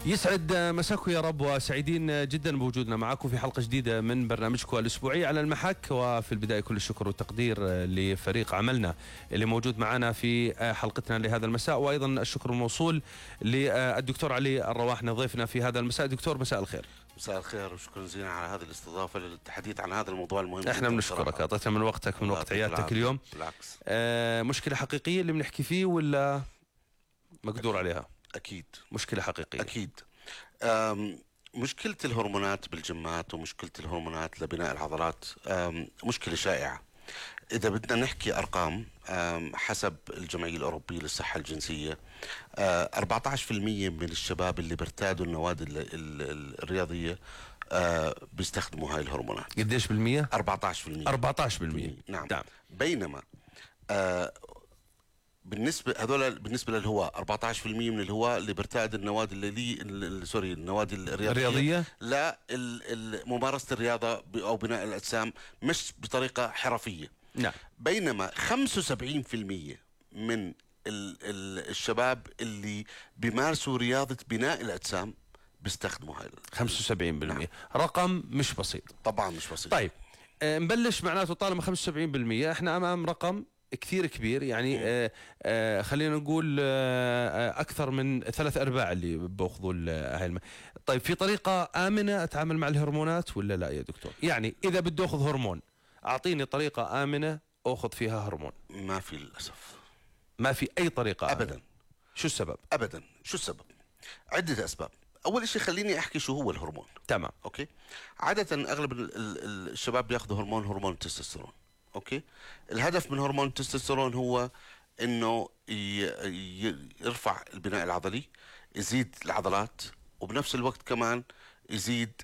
يسعد مساكم يا رب، وسعيدين جدا بوجودنا معكم في حلقة جديدة من برنامجكم الأسبوعي على المحك. وفي البداية كل الشكر والتقدير لفريق عملنا اللي موجود معنا في حلقتنا لهذا المساء، وأيضا الشكر الموصول للدكتور علي الرواحني ضيفنا في هذا المساء. دكتور مساء الخير. مساء الخير وشكرا جزيلا على هذه الاستضافة للحديث عن هذا الموضوع المهم. احنا بنشكرك، اعطيتنا من وقتك، من وقت عيادتك اليوم. بالعكس. مشكلة حقيقية اللي بنحكي فيه ولا مقدور عليها؟ أكيد مشكلة حقيقية. أكيد. مشكلة الهرمونات بالجمات ومشكلة الهرمونات لبناء العضلات مشكلة شائعة. إذا بدنا نحكي أرقام، حسب الجمعية الأوروبية للصحة الجنسية 14% من الشباب اللي بيرتادوا النوادي الرياضية بيستخدموا هاي الهرمونات. قديش بالمية؟ 14%. 14%. نعم. بينما بالنسبة للهواء 14% من الهواء اللي بيرتاد النوادي النوادي الرياضية لا ممارسة الرياضة أو بناء الأجسام مش بطريقة حرفية. نعم. بينما 75% من الشباب اللي بيمارسوا رياضة بناء الأجسام بيستخدموا هاي 75%. نعم. رقم مش بسيط. طبعا مش بسيط. طيب نبلش معناته طالما 75% احنا امام رقم كثير كبير، يعني خلينا نقول اكثر من 3/4 اللي باخذوا هاي طيب في طريقة آمنة اتعامل مع الهرمونات ولا لا يا دكتور؟ يعني اذا بدي اخذ هرمون اعطيني طريقة آمنة اخذ فيها هرمون. ما في للأسف، ما في اي طريقة ابدا آمنة. شو السبب؟ ابدا. شو السبب؟ عدة اسباب. اول شيء خليني احكي شو هو الهرمون. تمام. اوكي. عادة اغلب الشباب بياخذوا هرمون التستوستيرون. اوكي. الهدف من هرمون التستوستيرون هو انه يرفع البناء العضلي، يزيد العضلات، وبنفس الوقت كمان يزيد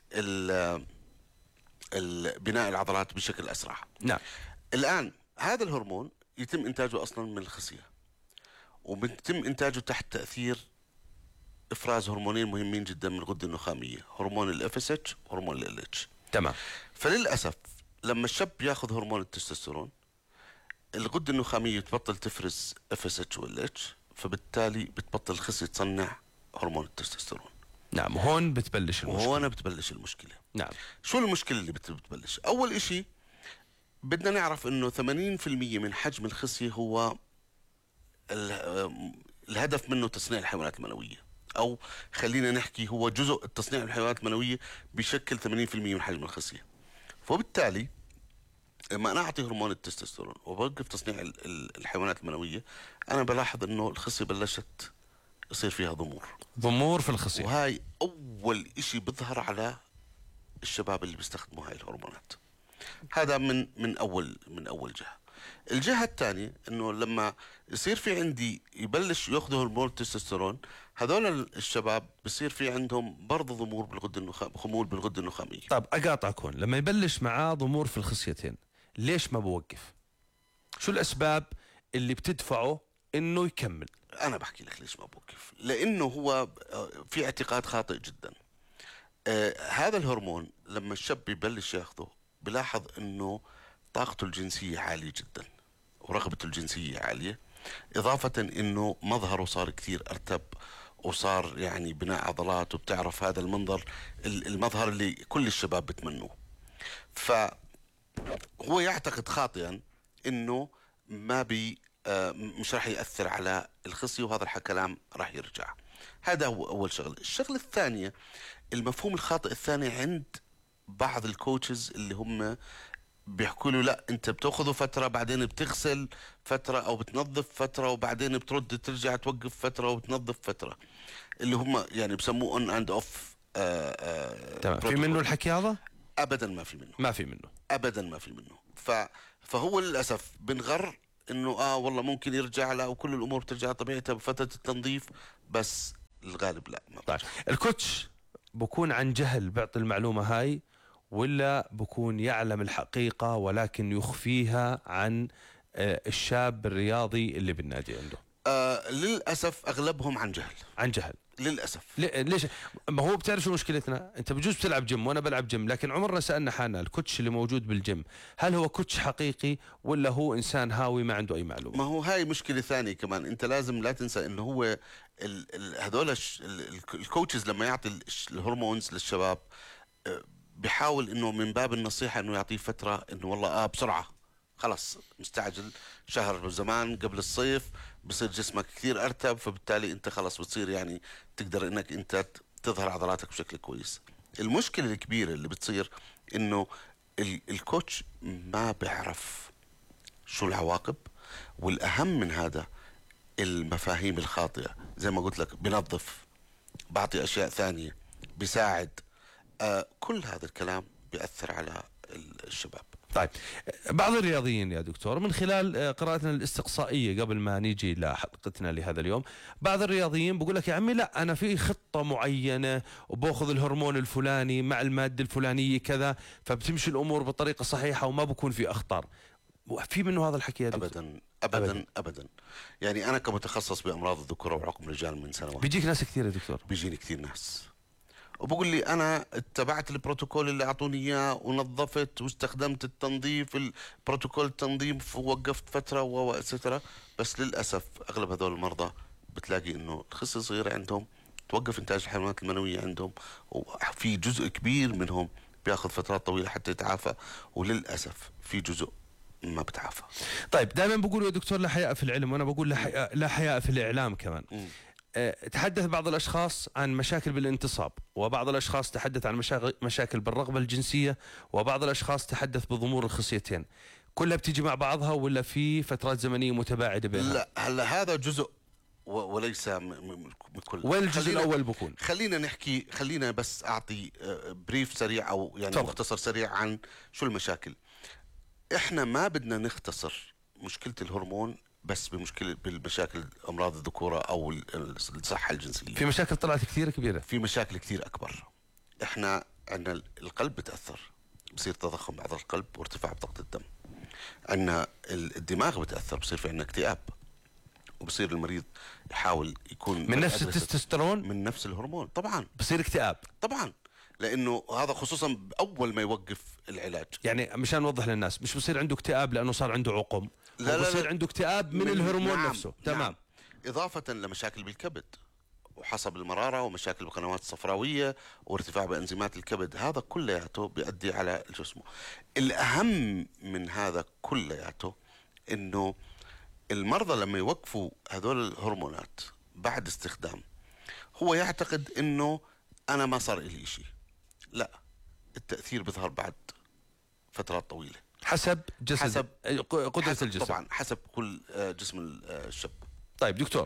بناء العضلات بشكل اسرع. نعم. الان هذا الهرمون يتم انتاجه اصلا من الخصية، وبيتم انتاجه تحت تأثير افراز هرمونين مهمين جدا من الغدة النخامية، هرمون الاف اس اتش وهرمون ال اتش. تمام. فللاسف لما الشاب ياخذ هرمون التستوستيرون الغدة النخامية تبطل تفرز اف اس اتش وال اتش، فبالتالي بتبطل الخصية تصنع هرمون التستوستيرون. نعم. هون بتبلش المشكلة. وهون بتبلش المشكلة. نعم. شو المشكلة اللي بتبلش؟ اول اشي بدنا نعرف انه 80% من حجم الخصية هو الهدف منه تصنيع الحيوانات المنوية، او خلينا نحكي هو جزء تصنيع الحيوانات المنوية بشكل 80% من حجم الخصية. فبالتالي لما انا اعطي هرمون التستوستيرون وبوقف تصنيع الحيوانات المنوية، انا بلاحظ انه الخصية بلشت يصير فيها ضمور في الخصية، وهاي اول اشي بيظهر على الشباب اللي بيستخدموا هاي الهرمونات. هذا من اول جهة. الجهة الثانية انه لما يصير في عندي يبلش ياخذوا هرمون التستوستيرون، هذول الشباب بصير في عندهم برضه خمول بالغدة النخامية. طيب اقاطعك هون، لما يبلش معاه ضمور في الخصيتين ليش ما بوقف؟ شو الاسباب اللي بتدفعه انه يكمل؟ انا بحكي لك ليش ما بوقف. لانه هو في اعتقاد خاطئ جدا. هذا الهرمون لما الشاب يبلش ياخذه بلاحظ انه طاقته الجنسية عالية جدا ورغبته الجنسية عالية، إضافة إنه مظهره صار كثير أرتب وصار يعني بناء عضلات، وبتعرف هذا المظهر اللي كل الشباب بتمنوه. فهو يعتقد خاطئا إنه ما مش راح يأثر على الخصية، وهذا الكلام راح يرجع. هذا هو أول شغلة. الشغلة الثانية المفهوم الخاطئ الثاني عند بعض الكوتشز اللي هم بيحكوا له لا انت بتاخذه فتره بعدين بتغسل فتره او بتنظف فتره وبعدين بترد ترجع توقف فتره وبتنظف فتره، اللي هم يعني بسموه اون اند اوف. تمام. في منه الحكي هذا؟ ابدا ما في منه. ما في منه ابدا ما في منه. فهو للاسف بنغر انه والله ممكن يرجع له وكل الامور بترجع طبيعتها بفتره التنظيف، بس الغالب لا. طيب الكوتش بكون عن جهل بيعطي المعلومه هاي ولا بكون يعلم الحقيقة ولكن يخفيها عن الشاب الرياضي اللي بالنادي عنده؟ للاسف اغلبهم عن جهل. عن جهل للاسف. ليش؟ ما هو بتعرف شو مشكلتنا؟ انت بجوز بتلعب جيم وانا بلعب جيم، لكن عمرنا سالنا حالنا الكوتش اللي موجود بالجيم هل هو كوتش حقيقي ولا هو انسان هاوي ما عنده اي معلومه؟ ما هو هاي مشكله ثانيه كمان، انت لازم لا تنسى انه هو هذول الكوتشز لما يعطي الهرمونز للشباب بيحاول انه من باب النصيحه انه يعطيه فتره انه والله بسرعه خلص مستعجل، شهر زمان قبل الصيف بصير جسمك كثير ارتب، فبالتالي انت خلص بتصير يعني تقدر انك انت تظهر عضلاتك بشكل كويس. المشكله الكبيره اللي بتصير انه الكوتش ما بيعرف شو العواقب، والاهم من هذا المفاهيم الخاطئه. زي ما قلت لك بنظف، بعطي اشياء ثانيه، بيساعد، كل هذا الكلام بيأثر على الشباب. طيب، بعض الرياضيين يا دكتور من خلال قراءتنا الاستقصائية قبل ما نيجي لحلقتنا لهذا اليوم، بعض الرياضيين بقول لك يا عمي لا أنا في خطة معينة وبأخذ الهرمون الفلاني مع المادة الفلانية كذا، فبتمشي الأمور بطريقة صحيحة وما بكون في أخطار. في منه هذا الحكي يا دكتور؟ أبدا أبدا أبدا, أبداً. يعني أنا كمتخصص بأمراض الذكورة وعقم الرجال من سنوات بيجيك ناس كثير يا دكتور؟ بيجيني كثير ناس وبقول لي انا اتبعت البروتوكول اللي اعطوني اياه ونظفت واستخدمت التنظيف، البروتوكول التنظيف، ووقفت فتره واتسترا، بس للاسف اغلب هذول المرضى بتلاقي انه الخصيه صغيره عندهم، توقف انتاج الحيوانات المنويه عندهم، وفي جزء كبير منهم بياخذ فترات طويله حتى يتعافى، وللاسف في جزء ما بتعافى. طيب دائما بقولوا يا دكتور لا حياء في العلم، وانا بقول لا حياء في الاعلام كمان. تحدث بعض الأشخاص عن مشاكل بالانتصاب، وبعض الأشخاص تحدث عن مشاكل بالرغبة الجنسية، وبعض الأشخاص تحدث بضمور الخصيتين. كلها بتيجي مع بعضها ولا في فترات زمنية متباعدة بينها؟ لا هلا هذا جزء وليس بكل. وين الجزء الأول بكون؟ خلينا نحكي، خلينا بس أعطي بريف سريع أو يعني طبعا مختصر سريع عن شو المشاكل. إحنا ما بدنا نختصر مشكلة الهرمون بس بالمشاكل امراض الذكوره او الصحه الجنسيه. في مشاكل طلعت كثير كبيره، في مشاكل كثير اكبر. احنا عندنا القلب بتاثر، بصير تضخم بعض القلب وارتفاع بضغط الدم. عندنا الدماغ بتاثر، بصير في عندنا اكتئاب، وبصير المريض يحاول يكون من نفس التستوستيرون، من نفس الهرمون. طبعا بصير اكتئاب طبعا، لانه هذا خصوصا اول ما يوقف العلاج. يعني مشان نوضح للناس، مش بصير عنده اكتئاب لانه صار عنده عقم، لا بصير عنده اكتئاب من الهرمون نفسه. تمام. نعم. اضافه لمشاكل بالكبد وحصب المراره ومشاكل بالقنوات الصفراويه وارتفاع بانزيمات الكبد، هذا كلياته بيؤدي على الجسم. الاهم من هذا كلياته انه المرضى لما يوقفوا هذول الهرمونات بعد استخدام، هو يعتقد انه انا ما صار لي شيء. لا، التاثير بيظهر بعد فترات طويله حسب جسد، قدرة الجسم. طبعا حسب كل جسم الشاب. طيب دكتور،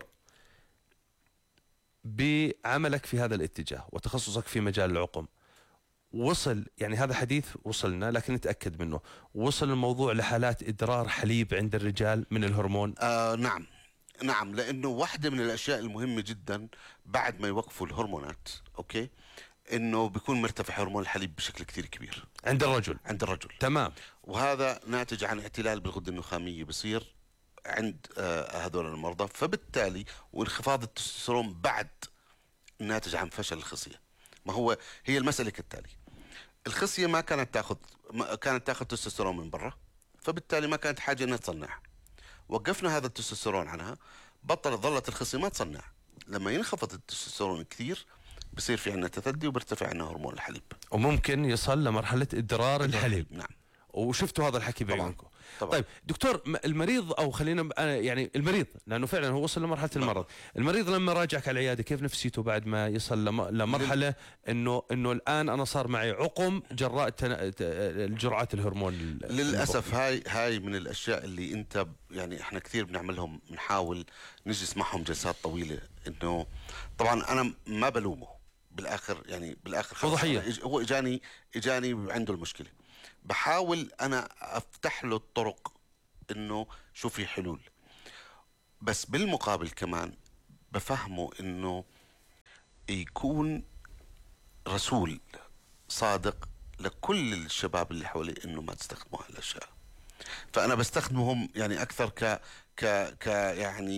بعملك في هذا الاتجاه وتخصصك في مجال العقم، وصل يعني هذا حديث وصلنا لكن نتأكد منه، وصل الموضوع لحالات إدرار حليب عند الرجال من الهرمون؟ نعم، لأنه واحدة من الأشياء المهمة جدا بعد ما يوقفوا الهرمونات أوكي انه بيكون مرتفع هرمون الحليب بشكل كثير كبير عند الرجل. تمام. وهذا ناتج عن اعتلال بالغده النخاميه بصير عند هذول المرضى، فبالتالي وانخفاض التستوستيرون بعد ناتج عن فشل الخصيه. ما هو هي المساله كالتالي: الخصيه ما كانت تاخذ تستوستيرون من برا، فبالتالي ما كانت حاجه انها تصنع. وقفنا هذا التستوستيرون عنها، ظلت الخصيه ما تصنع. لما ينخفض التستوستيرون كثير بصير في عندنا تثدي وبرتفع عندنا هرمون الحليب، وممكن يصل لمرحله ادرار الحليب. نعم، وشفتوا هذا الحكي بعيونكم. طيب دكتور، المريض او خلينا يعني المريض، لانه فعلا هو وصل لمرحله المرض، المريض لما راجعك على العياده كيف نفسيته بعد ما يصل لمرحله انه الان انا صار معي عقم جراء الجرعات الهرمون؟ للاسف هاي من الاشياء اللي انت يعني احنا كثير بنعملهم، بنحاول نجلس معهم جلسات طويله. انه طبعا انا ما بلومه بالاخر، يعني بالاخر وضحيه، هو اجاني وعنده المشكله، بحاول انا افتح له الطرق انه شو في حلول، بس بالمقابل كمان بفهمه انه يكون رسول صادق لكل الشباب اللي حواليه انه ما تستخدموا هالاشياء. فانا بستخدمهم يعني اكثر ك يعني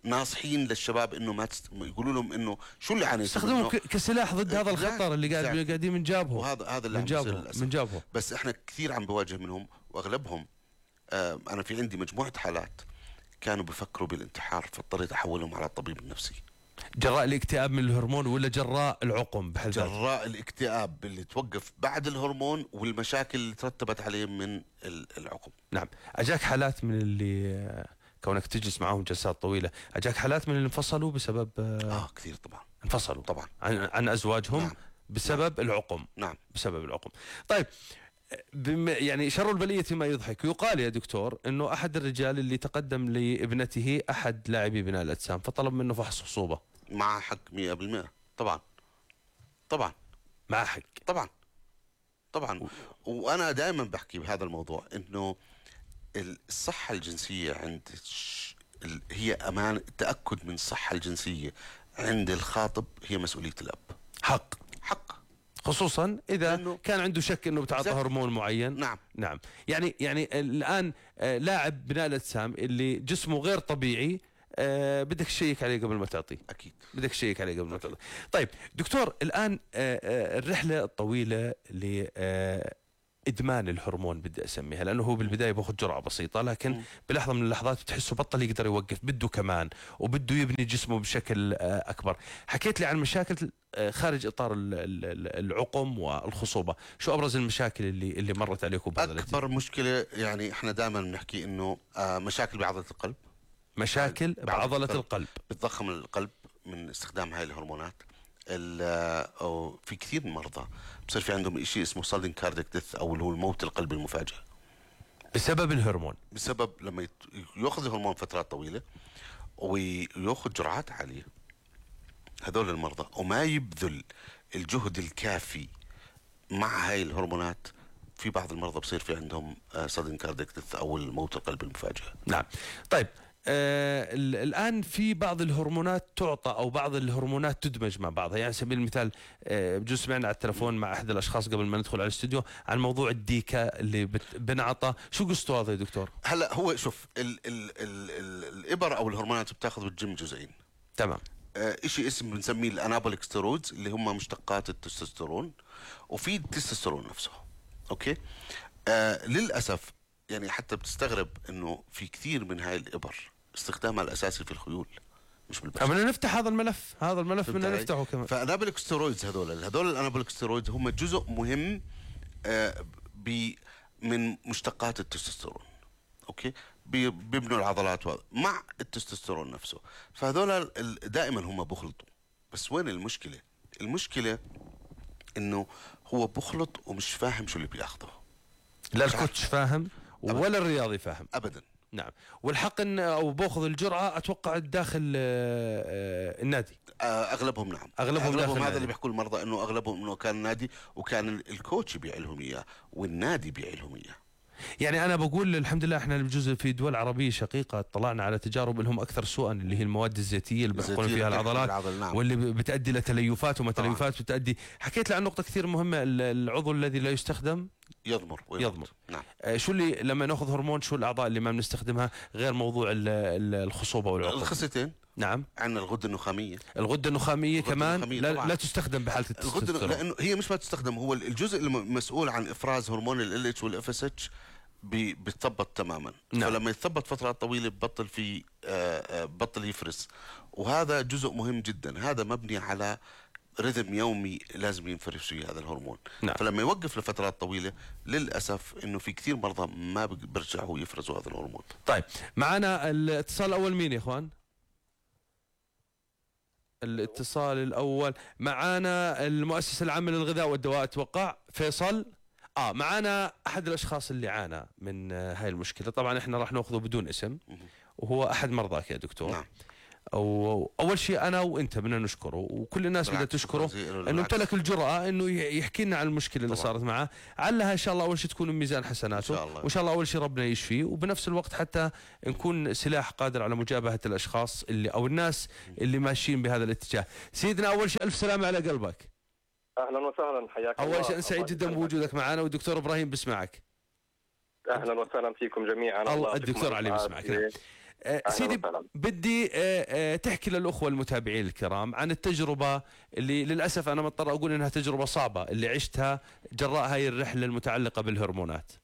ناصحين للشباب انه ما يقولوا لهم انه شو اللي عانيتوا استخدموه كسلاح ضد هذا الخطر اللي قاعدين بنجابهه، وهذا اللي من جابه. بس احنا كثير عم بواجه منهم، واغلبهم انا في عندي مجموعه حالات كانوا بفكروا بالانتحار، فاضطريت احولهم على الطبيب النفسي. جراء الاكتئاب من الهرمون ولا جراء العقم بحد ذاته؟ جراء الاكتئاب اللي توقف بعد الهرمون والمشاكل اللي ترتبت عليه من العقم. نعم. اجاك حالات من اللي كونك تجلس معهم جلسات طويله، اجاك حالات من اللي انفصلوا بسبب كثير طبعا. انفصلوا طبعا عن ازواجهم. نعم. بسبب العقم. نعم. بسبب العقم. طيب، يعني شر البلية ما يضحك. يقال يا دكتور انه احد الرجال اللي تقدم لابنته احد لاعبي بناء الاجسام فطلب منه فحص خصوبة. مع حق 100%. طبعا طبعا مع حق. طبعا وانا دائما بحكي بهذا الموضوع انه الصحة الجنسية عند هي امان. التأكد من الصحة الجنسية عند الخاطب هي مسؤولية الاب. حق. خصوصا اذا كان عنده شك انه بتعاطى هرمون معين. نعم. يعني الان لاعب بناء الاجسام اللي جسمه غير طبيعي، بدك تشيك عليه قبل ما تعطيه. اكيد بدك تشيك عليه قبل ما تعطيه. طيب دكتور، الان الرحله الطويله ادمان الهرمون بدي اسميها، لانه هو بالبدايه باخذ جرعه بسيطه، لكن بلحظه من اللحظات بتحسه بطل يقدر يوقف، بده كمان وبده يبني جسمه بشكل اكبر. حكيت لي عن مشاكل خارج اطار العقم والخصوبه، شو ابرز المشاكل اللي مرت عليكم بهذا الاتجاه؟ اكبر مشكله يعني احنا دائما بنحكي انه مشاكل بعضله القلب. مشاكل بعضله القلب بتضخم القلب من استخدام هاي الهرمونات. أو في كثير من المرضى بصير في عندهم شيء اسمه sudden cardiac death، او اللي هو الموت القلبي المفاجئ بسبب الهرمون. بسبب لما ياخذ الهرمون فترات طويله وياخذ جرعات عاليه، هذول المرضى وما يبذل الجهد الكافي مع هاي الهرمونات، في بعض المرضى بصير في عندهم sudden cardiac death او الموت القلبي المفاجئ. نعم. طيب، الآن في بعض الهرمونات تعطى أو بعض الهرمونات تدمج مع بعضها. يعني سبيل المثال بجوز سمعنا على التلفون مع أحد الأشخاص قبل ما ندخل على الاستوديو عن موضوع الديكا اللي بنعطى. شو قصته هذا يا دكتور؟ هلا هو شوف الإبر أو الهرمونات بتاخذ بالجيم جزئين. تمام. إشي اسم بنسميه الأنابوليك ستيرويدز اللي هم مشتقات التستوستيرون، وفي التستوستيرون نفسه. أوكي. للأسف يعني حتى بتستغرب إنه في كثير من هاي الإبر استخدامها الأساسي في الخيول مش بالبشر. بدنا نفتح هذا الملف بدنا نفتحه كمان. فأنابوليك ستيرويدز هذول الأنابوليك ستيرويدز هم جزء مهم من مشتقات التستوستيرون. أوكي. بيبنوا العضلات مع التستوستيرون نفسه، فهذول دائما هم بخلطوا. بس وين المشكلة؟ المشكلة إنه هو بخلط ومش فاهم شو اللي بياخده. لا الكوتش فاهم ولا الرياضي فاهم أبدا. نعم. والحق ان او باخذ الجرعه اتوقع داخل النادي. اغلبهم نعم. اغلبهم هذا اللي بيحكوا المرضى انه اغلبهم انه كان نادي وكان الكوتش يبيع لهم اياه والنادي يبيع لهم اياه. يعني انا بقول الحمد لله احنا بجوز في دول عربيه شقيقه اطلعنا على تجارب لهم اكثر سوءا، اللي هي المواد الزيتيه اللي بيحقنون فيها العضلات. نعم. واللي بتؤدي لتليفات وما تليفات بتؤدي. حكيت لي عن نقطه كثير مهمه، العضو الذي لا يستخدم يضمر. نعم. شو اللي لما ناخذ هرمون شو الاعضاء اللي ما بنستخدمها غير موضوع الخصوبه والعقم؟ الخصيتين. نعم. عندنا الغده النخاميه كمان لا تستخدم بحاله التستوستيرون، لانه هي مش ما تستخدم، هو الجزء المسؤول عن افراز هرمون ال اتش والاف اس اتش بيتثبط تماما. نعم. فلما يتثبط فترات طويله ببطل في بطل يفرز، وهذا جزء مهم جدا. هذا مبني على رذم يومي لازم ينفرز فيه هذا الهرمون. نعم. فلما يوقف لفترات طويله للاسف انه في كثير مرضى ما بيرجعوا يفرزوا هذا الهرمون. طيب معنا الاتصال الاول مين يا اخوان؟ الاتصال الاول معنا المؤسسه العامه للغذاء والدواء اتوقع فيصل. معنا احد الاشخاص اللي عانى من هاي المشكله، طبعا احنا راح ناخذه بدون اسم، وهو احد مرضاك يا دكتور. نعم. أول شيء أنا وأنت بدنا نشكره وكل الناس بدها تشكره إنه امتلك الجرأة إنه يحكي لنا عن المشكلة اللي صارت معه، علها إن شاء الله أول شيء تكون ميزان حسناته وإن شاء الله أول شيء ربنا يشفيه، وبنفس الوقت حتى نكون سلاح قادر على مجابهة الأشخاص اللي أو الناس اللي ماشيين بهذا الاتجاه. سيدنا أول شيء ألف سلامة على قلبك. أهلا وسهلا، حياك الله. أول شيء سعيد جدا بوجودك معنا، والدكتور إبراهيم بسمعك. أهلا وسهلا فيكم جميعا. الله الدكتور علي بسمعك. سيدي بدي تحكي للأخوة المتابعين الكرام عن التجربة اللي للأسف أنا مضطر أقول إنها تجربة صعبة اللي عشتها جراء هاي الرحلة المتعلقة بالهرمونات.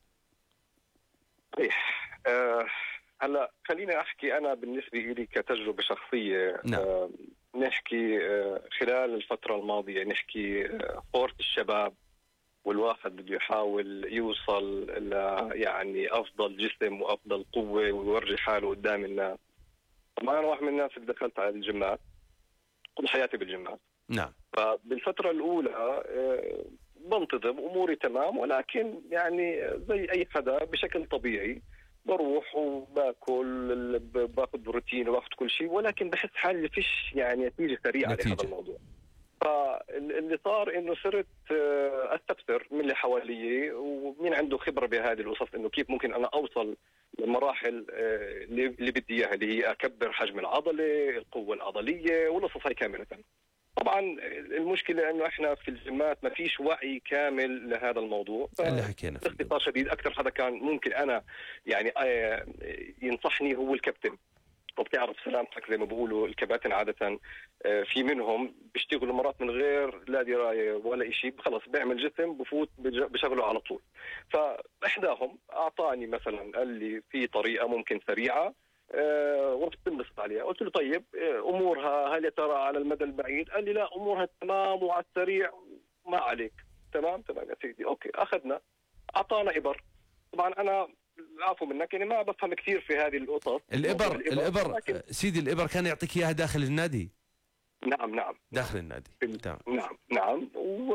هلا خليني أحكي أنا بالنسبة لي كتجربة شخصية. نعم. نحكي خلال الفترة الماضية، نحكي فرص الشباب والواحد بده يحاول يوصل ل يعني أفضل جسم وأفضل قوة ويورجي حاله قدام الناس. طبعا أنا واحد من الناس اللي دخلت على الجيمات، كل حياتي بالجيمات. نعم. فبالفترة الأولى بنتظم أموري تمام، ولكن يعني زي أي حدا بشكل طبيعي بروح وباكل، باخذ بروتين وباخذ كل شيء، ولكن بحس حالي فيش يعني نتيجة سريعة لهذا الموضوع. فاللي صار انه صرت استفسر من اللي حوالي ومين عنده خبره بهذه القصص، انه كيف ممكن انا اوصل للمراحل اللي بدي اياها، اللي هي اكبر حجم العضله، القوه العضليه والقصص هاي كامله. طبعا المشكله انه احنا في الجيمات ما فيش وعي كامل لهذا الموضوع. اللي حكينا فيه باختصار شديد، اكثر حدا كان ممكن انا يعني ينصحني هو الكابتن. وبتعرف سلامتك زي ما بيقولوا الكباتن عادة، في منهم بيشتغلوا مرات من غير لا دراية ولا شيء، خلص بيعمل جسم بفوت بشغله على طول. فإحداهم أعطاني مثلا، قال لي في طريقة ممكن سريعة وبتنبسط عليها. قلت له طيب أمورها هل يا ترى على المدى البعيد؟ قال لي لا أمورها تمام وعلى السريع ما عليك. تمام يا سيدي، أوكي. أخذنا، أعطانا إبر. طبعا أنا العفو منك يعني ما بفهم كثير في هذه القطط. الإبر لكن... سيدي الإبر كان يعطيك إياها داخل النادي؟ نعم داخل النادي. نعم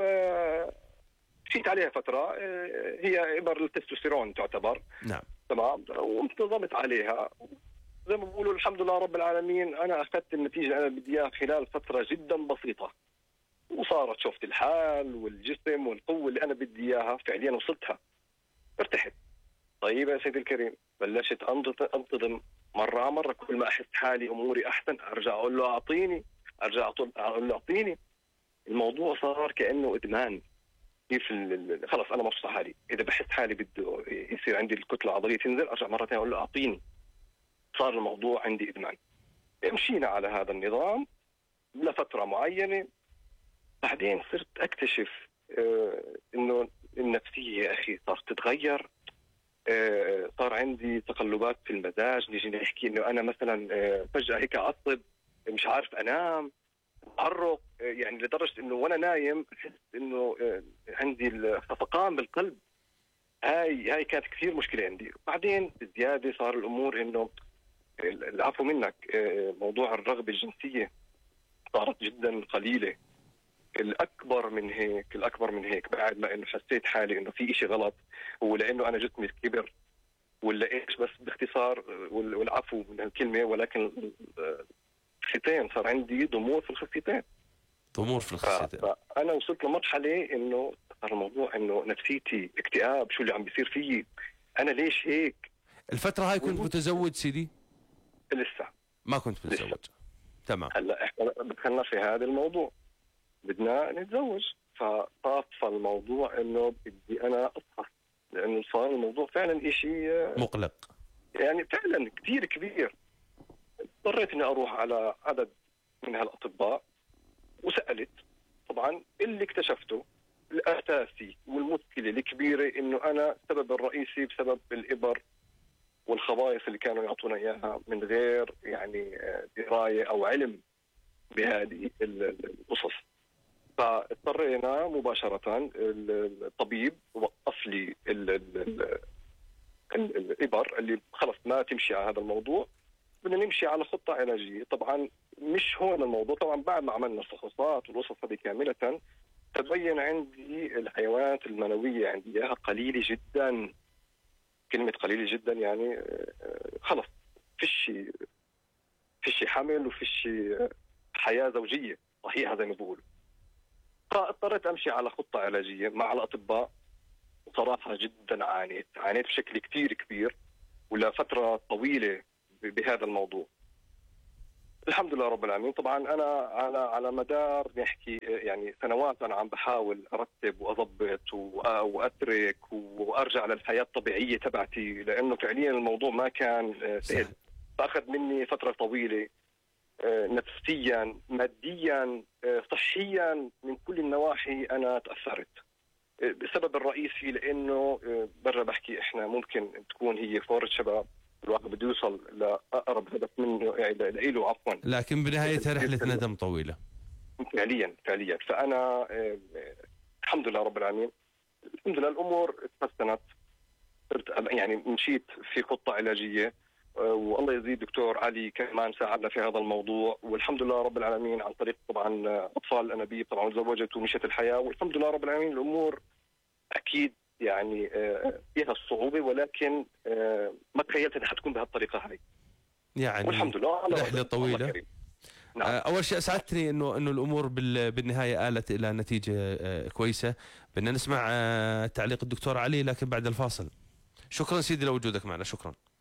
وشيت عليها فترة. هي إبر التستوستيرون تعتبر. نعم. تمام. وانتظمت عليها زي ما بقولوا الحمد لله رب العالمين. أنا أخذت النتيجة اللي أنا بدي إياها خلال فترة جدا بسيطة، وصارت شفت الحال والجسم والقوة اللي أنا بدي إياها فعليا وصلتها، ارتحت. طيب يا سيدي الكريم، بلشت انتظم مرة على مرة. كل ما أحس حالي أموري أحسن أرجع أقول له أعطيني، أرجع أقول له أعطيني. الموضوع صار كأنه إدمان. كيف خلص أنا مبسوط حالي، إذا بحس حالي بده يصير عندي الكتلة العضلية تنزل أرجع مرة ثانية أقول له أعطيني. صار الموضوع عندي إدمان. مشينا على هذا النظام لفترة معينة. بعدين صرت أكتشف إنه النفسية يا أخي صارت تتغير. صار عندي تقلبات في المزاج. نيجي نحكي انه انا مثلا فجأة هيك اعصب، مش عارف انام، اعرق، يعني لدرجة انه وانا نايم احس انه عندي خفقان بالقلب. هاي كانت كثير مشكلة عندي. بعدين بزيادة صار الامور انه العفو منك، موضوع الرغبة الجنسية صارت جدا قليلة. الأكبر من هيك بعد ما إنه حسيت حالي إنه في إشي غلط، ولا إنه أنا جسمي كبر ولا إيش، بس باختصار والعفو من الكلمة، ولكن الخصيتين صار عندي ضمور في الخصيتين. أنا وصلت لمرحلة إنه صار الموضوع إنه نفسيتي اكتئاب، شو اللي عم بيصير فيي أنا، ليش هيك. الفترة هاي كنت متزوج سيدي؟ لسه ما كنت متزوج. تمام. هلا إحنا دخلنا في هذا الموضوع، بدنا نتزوج. فطاف الموضوع انه بدي انا اصحى، لانه صار الموضوع فعلا اشي مقلق، يعني فعلا كثير كبير. اضطريت اني اروح على عدد من هالاطباء وسالت. طبعا اللي اكتشفته الاساسي والمشكله الكبيره انه انا السبب الرئيسي بسبب الابر والخبائص اللي كانوا يعطونا اياها من غير يعني درايه او علم بهذه القصص. فاضطرينا مباشرة الطبيب وقف لي الإبر اللي خلص ما تمشي على هذا الموضوع، بدنا نمشي على خطة علاجية. طبعا مش هون الموضوع. طبعا بعد ما عملنا الفحوصات والقصص هذه كاملة تبين عندي الحيوانات المنوية عندي إياها قليلة جدا. كلمة قليلة جدا يعني خلص فيش حمل وفيش حياة زوجية صحيحة زي ما بقولوا. فاضطريت امشي على خطه علاجيه مع الاطباء. صراحه جدا عانيت بشكل كثير كبير ولفتره طويله بهذا الموضوع. الحمد لله رب العالمين. طبعا انا على مدار نحكي يعني سنوات انا عم بحاول ارتب واضبط واترك وارجع للحياه الطبيعيه تبعتي، لانه فعليا الموضوع ما كان سهل. فأخذ مني فترة طويلة، نفسيا ماديا صحيا من كل النواحي أنا تأثرت. السبب الرئيسي لأنه برا بحكي إحنا ممكن تكون هي فورة شباب، الواحد بده يوصل لأقرب هدف منه يعني له عفوا، لكن بنهايتها رحلة ندم طويلة فعليا. فأنا الحمد لله رب العالمين، الحمد لله الأمور تحسنت، يعني مشيت في خطة علاجية، والله يزيد دكتور علي كمان ساعدنا في هذا الموضوع، والحمد لله رب العالمين عن طريق طبعا أطفال الأنابيب طبعا تزوجت ومشت الحياة، والحمد لله رب العالمين. الأمور أكيد يعني فيها الصعوبة، ولكن ما تخيلت أنها حتكون بهالطريقة هاي يعني، والحمد لله رحلة طويلة. نعم. أول شيء أسعدتني إنه الأمور بالنهاية آلت إلى نتيجة كويسة. بدنا نسمع تعليق الدكتور علي لكن بعد الفاصل. شكرا سيدي لوجودك معنا، شكرا.